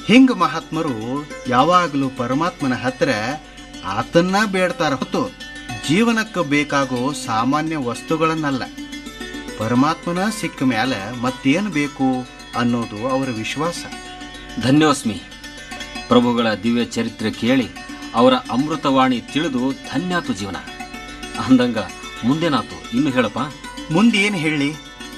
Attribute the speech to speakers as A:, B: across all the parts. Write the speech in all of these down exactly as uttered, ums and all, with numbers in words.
A: ಹಿಂಗ ಮಹಾತ್ಮರು ಯಾವಾಗಲೂ ಪರಮಾತ್ಮನ ಹತ್ರ ಆತನ್ನ ಬೇಡ್ತಾರ ಹೊತ್ತು ಜೀವನಕ್ಕೆ ಬೇಕಾಗೋ ಸಾಮಾನ್ಯ ವಸ್ತುಗಳನ್ನಲ್ಲ. ಪರಮಾತ್ಮನ ಸಿಕ್ಕ ಮ್ಯಾಲ ಮತ್ತೇನು ಬೇಕು ಅನ್ನೋದು ಅವರ ವಿಶ್ವಾಸ.
B: ಧನ್ಯೋಸ್ಮಿ. ಪ್ರಭುಗಳ ದಿವ್ಯ ಚರಿತ್ರೆ ಕೇಳಿ ಅವರ ಅಮೃತವಾಣಿ ತಿಳಿದು ಧನ್ಯಾತು ಜೀವನ. ಅಂದಂಗ ಮುಂದೇನಾತು ಇನ್ನು ಹೇಳಪ್ಪ.
A: ಮುಂದೇನು ಹೇಳಿ?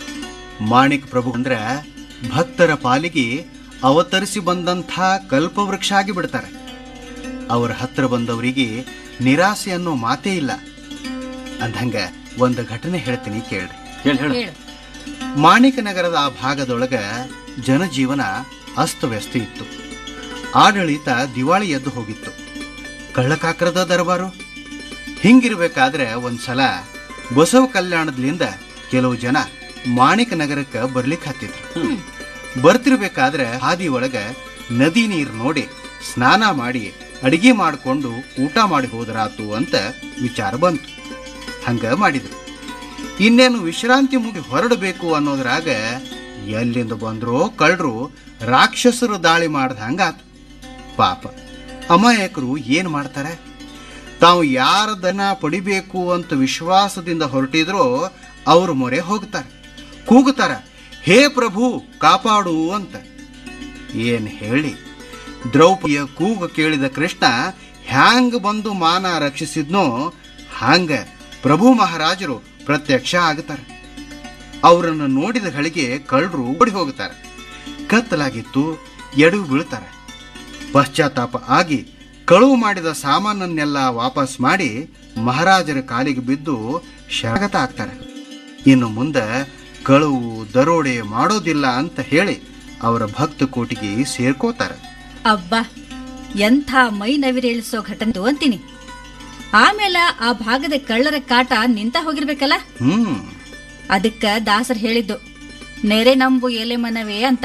A: ಮಾಣಿಕ್ ಪ್ರಭು ಅಂದ್ರ ಭಕ್ತರ ಪಾಲಿಗೆ ಅವತರಿಸಿ ಬಂದಂಥ ಕಲ್ಪವೃಕ್ಷ ಆಗಿ ಬಿಡ್ತಾರೆ. ಅವರ ಹತ್ರ ಬಂದವರಿಗೆ ನಿರಾಸೆ ಅನ್ನೋ ಮಾತೇ ಇಲ್ಲ. ಅಂದಂಗ ಒಂದು ಘಟನೆ ಹೇಳ್ತೀನಿ ಕೇಳ್ರಿ.
B: ಹೇಳಿ ಹೇಳಿ.
A: ಮಾಣಿಕ ನಗರದ ಆ ಭಾಗದೊಳಗ ಜನಜೀವನ ಅಸ್ತವ್ಯಸ್ತ ಇತ್ತು. ಆಡಳಿತ ದಿವಾಳಿ ಎದ್ದು ಹೋಗಿತ್ತು. ಕಳ್ಳಕಾಕರದ ದರಬಾರು. ಹಿಂಗಿರ್ಬೇಕಾದ್ರೆ ಒಂದ್ಸಲ ಬಸವ ಕಲ್ಯಾಣದಿಂದ ಕೆಲವು ಜನ ಮಾಣಿಕ ನಗರಕ್ಕೆ ಬರ್ಲಿಕ್ಕೆ ಹತ್ತಿದ್ರು. ಬರ್ತಿರ್ಬೇಕಾದ್ರೆ ಹಾದಿ ಒಳಗ ನದಿ ನೀರು ನೋಡಿ ಸ್ನಾನ ಮಾಡಿ ಅಡಿಗೆ ಮಾಡಿಕೊಂಡು ಊಟ ಮಾಡಿ ಹೋದ್ರಾತು ಅಂತ ವಿಚಾರ ಬಂತು. ಹಂಗ ಮಾಡಿದ್ರು. ಇನ್ನೇನು ವಿಶ್ರಾಂತಿ ಮುಗಿ ಹೊರಡಬೇಕು ಅನ್ನೋದ್ರಾಗ ಎಲ್ಲಿಂದ ಬಂದ್ರೋ ಕಳ್ಳರು ರಾಕ್ಷಸರು ದಾಳಿ ಮಾಡ್ದ ಹಂಗಾತು. ಪಾಪ ಅಮಾಯಕರು ಏನ್ ಮಾಡ್ತಾರೆ? ತಾವು ಯಾರದನ್ನ ಪಡಿಬೇಕು ಅಂತ ವಿಶ್ವಾಸದಿಂದ ಹೊರಟಿದ್ರೋ ಅವ್ರ ಮೊರೆ ಹೋಗ್ತಾರೆ, ಕೂಗುತ್ತಾರ, ಹೇ ಪ್ರಭು ಕಾಪಾಡು ಅಂತ. ಏನ್ ಹೇಳಿ, ದ್ರೌಪದಿಯ ಕೂಗು ಕೇಳಿದ ಕೃಷ್ಣ ಹ್ಯಾಂಗ ಬಂದು ಮಾನ ರಕ್ಷಿಸಿದ್ನೋ ಹಾಂಗ ಪ್ರಭು ಮಹಾರಾಜರು ಪ್ರತ್ಯಕ್ಷ ಆಗುತ್ತಾರೆ. ಅವರನ್ನು ನೋಡಿದ ಗಳಿಗೆ ಕಳ್ಳರು ಓಡಿ ಹೋಗುತ್ತಾರೆ. ಕತ್ತಲಾಗಿತ್ತು, ಎಡವು ಬೀಳ್ತಾರೆ. ಪಶ್ಚಾತ್ತಾಪ ಆಗಿ ಕಳುವು ಮಾಡಿದ ಸಾಮಾನನ್ನೆಲ್ಲ ವಾಪಸ್ ಮಾಡಿ ಮಹಾರಾಜರ ಕಾಲಿಗೆ ಬಿದ್ದು ಶರಣಾಗತ ಆಗ್ತಾರೆ. ಇನ್ನು ಮುಂದೆ ಕಳುವು ದರೋಡೆ ಮಾಡೋದಿಲ್ಲ ಅಂತ ಹೇಳಿ ಅವರ ಭಕ್ತ ಕೋಟಿಗೆ ಸೇರ್ಕೋತಾರೆ.
C: ಅಬ್ಬಾ, ಎಂಥ ಮೈ ನವಿರೇಳಿಸೋ ಘಟನೆ ಅಂತೀನಿ. ಆಮೇಲೆ ಆ ಭಾಗದ ಕಳ್ಳರ ಕಾಟ ನಿಂತ ಹೋಗಿರ್ಬೇಕಲ್ಲ.
A: ಹ್ಮ್
C: ಅದಕ್ಕ ದಾಸರು ಹೇಳಿದ್ದು ನೆರೆ ನಂಬು ಎಲೆ ಮನವೇ ಅಂತ.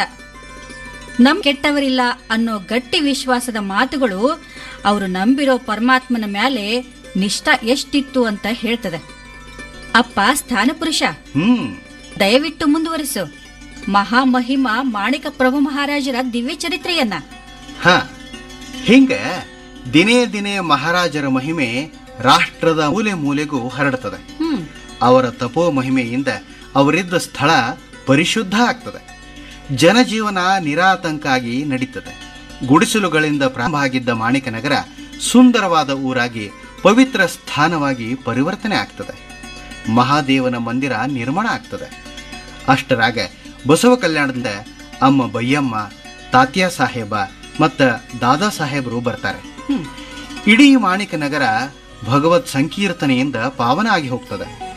C: ನಮ್ ಕೆಟ್ಟವರಿಲ್ಲ ಅನ್ನೋ ಗಟ್ಟಿ ವಿಶ್ವಾಸದ ಮಾತುಗಳು ಅವರು ನಂಬಿರೋ ಪರಮಾತ್ಮನ ಮೇಲೆ ನಿಷ್ಠ ಎಷ್ಟಿತ್ತು ಅಂತ ಹೇಳ್ತದೆ. ಅಪ್ಪ ಸ್ಥಾನಪುರುಷ,
A: ಹ್ಮ್
C: ದಯವಿಟ್ಟು ಮುಂದುವರಿಸು ಮಹಾಮಹಿಮ ಮಾಣಿಕ ಪ್ರಭು ಮಹಾರಾಜರ ದಿವ್ಯ ಚರಿತ್ರೆಯನ್ನ.
A: ಹ ಹಿಂಗ ದಿನೇ ದಿನೇ ಮಹಾರಾಜರ ಮಹಿಮೆ ರಾಷ್ಟ್ರದ ಮೂಲೆ ಮೂಲೆಗೂ ಹರಡುತ್ತದೆ.
C: ಹ್ಮ್
A: ಅವರ ತಪೋ ಮಹಿಮೆಯಿಂದ ಅವರಿದ್ದ ಸ್ಥಳ ಪರಿಶುದ್ಧ ಆಗ್ತದೆ. ಜನಜೀವನ ನಿರಾತಂಕಾಗಿ ನಡೀತದೆ. ಗುಡಿಸಲುಗಳಿಂದ ಪ್ರಾರಂಭ ಆಗಿದ್ದ ಮಾಣಿಕ ನಗರ ಸುಂದರವಾದ ಊರಾಗಿ ಪವಿತ್ರ ಸ್ಥಾನವಾಗಿ ಪರಿವರ್ತನೆ ಆಗ್ತದೆ. ಮಹಾದೇವನ ಮಂದಿರ ನಿರ್ಮಾಣ ಆಗ್ತದೆ. ಅಷ್ಟರಾಗ ಬಸವ ಕಲ್ಯಾಣದಿಂದ ಅಮ್ಮ ಬಯ್ಯಮ್ಮ, ತಾತ್ಯ ಸಾಹೇಬ ಮತ್ತ ದಾದಾ ಸಾಹೇಬರು ಬರ್ತಾರೆ. ಇಡೀ ಮಾಣಿಕ ನಗರ ಭಗವತ್ ಸಂಕೀರ್ತನೆಯಿಂದ ಪಾವನ ಆಗಿ ಹೋಗ್ತದೆ.